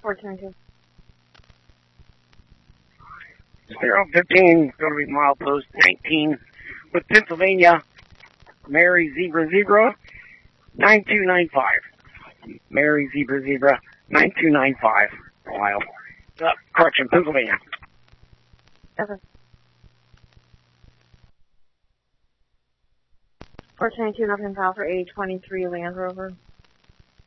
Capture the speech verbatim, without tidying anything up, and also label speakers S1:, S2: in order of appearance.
S1: four twenty-two.
S2: zero fifteen, going to be milepost nineteen with Pennsylvania, Mary Zebra Zebra, nine two nine five. Mary Zebra Zebra, nine two nine five, Ohio. Uh, correction, Pennsylvania.
S1: Okay. four twenty-two, nothing file for A twenty-three Land Rover.